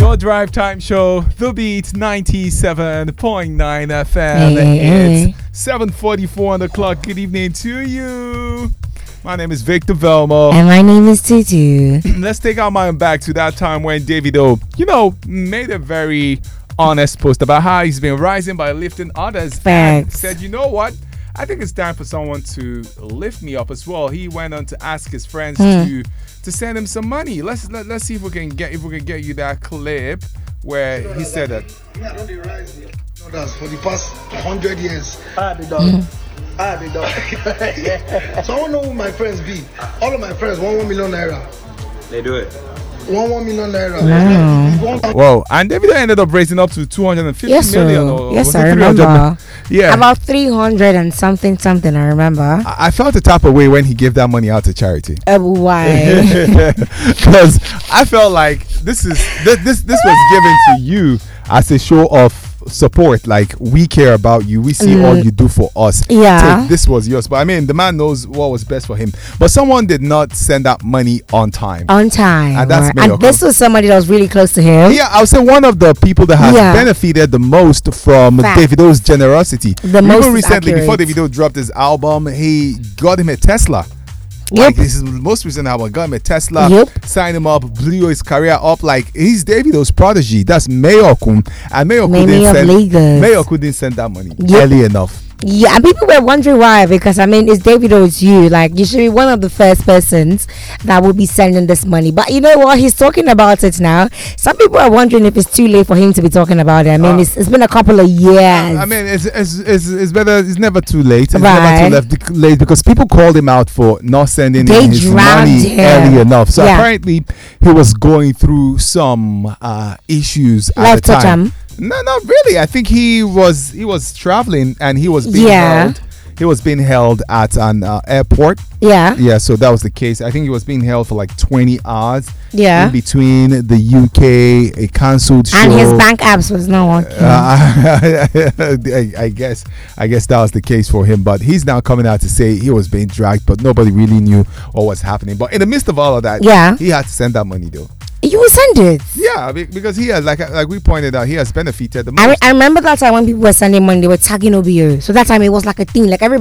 Your drive time show, The Beat 97.9 FM. Hey. It's 7:44 on the clock. Good evening to you. My name is Victor Velmo. And my name is Tutu. Let's take our mind back to that time when Davido, made a very honest post about how he's been rising by lifting others. Facts. And said, you know what? I think it's time for someone to lift me up as well. He went on to ask his friends to send him some money. Let's see if we can get you that clip where he said that. Yeah, don't they rise here? For the past 100 years. I be done. So I don't know who my friends be. All of my friends want 1 million naira. They do it. 1 million naira. Wow. Whoa, and Davido ended up raising up to 250 million. Yes, was I it 300 remember. Yeah. About 300 and something, I remember. I felt a type of way when he gave that money out to charity. Why? Because I felt like this was given to you as a show of support. Like, we care about you, we see all you do for us. Yeah. This was yours. But I mean, the man knows what was best for him, but someone did not send that money on time. And that's right. and this was somebody that was really close to him. Yeah, I would say one of the people that has benefited the most from Davido's generosity. Most recently, accurate. before Davido dropped his album, he got him a Tesla. Like, this is the most recent album. Got him a Tesla, signed him up, blew his career up. Like, he's Davido's prodigy. That's Mayokun. And Mayokun didn't send that money early enough. Yeah, and people were wondering why, because I mean, it's Davido, it's you. Like, you should be one of the first persons that will be sending this money. But you know what? He's talking about it now. Some people are wondering if it's too late for him to be talking about it. I mean, it's been a couple of years. I mean, it's better. It's never too late. It's never too late because people called him out for not sending in his money early enough. So apparently, he was going through some issues at the time. No, not really. I think he was traveling and he was being held. He was being held at an airport. Yeah, so that was the case. I think he was being held for like 20 hours. In between the UK, a cancelled show. And his bank apps was not working. I guess that was the case for him. But he's now coming out to say he was being dragged, but nobody really knew what was happening. But in the midst of all of that, he had to send that money though. You will send it. Yeah, because he has, like we pointed out, he has benefited the most. I remember that time when people were sending money, they were tagging OBO. So that time it was like a thing. Like, everybody